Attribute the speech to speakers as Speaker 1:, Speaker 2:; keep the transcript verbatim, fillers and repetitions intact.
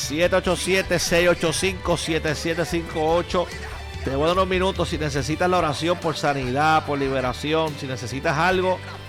Speaker 1: siete ocho siete, seis ocho cinco, siete siete cinco ocho. Te voy a dar unos minutos si necesitas la oración por sanidad, por liberación, si necesitas algo.